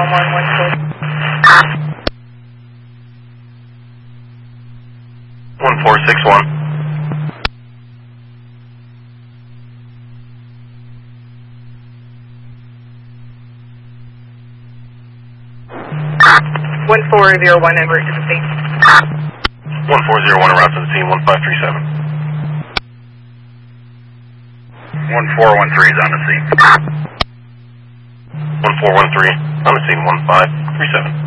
1461. 1401 en route to the scene. 1401 en route to the scene, 1537. 1413 is on the scene. 1413 on the scene, 1537.